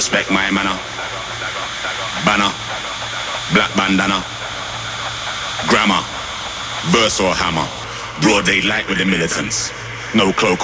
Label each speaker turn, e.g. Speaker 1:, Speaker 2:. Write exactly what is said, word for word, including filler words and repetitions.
Speaker 1: respect my manner. Banner, black bandana, grammar, verse or hammer. Broad daylight with the militants. No cloak